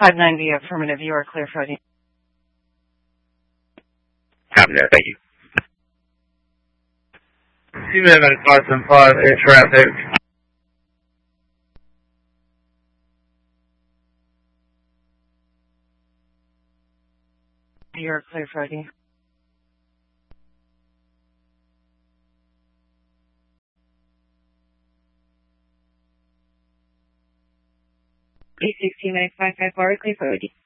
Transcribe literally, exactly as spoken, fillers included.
five ninety affirmative, you are clear for Friday. Copy that, thank you. C M M at five seven five, air traffic. You are clear for Friday. eight sixteen nine five five four, clear for Friday.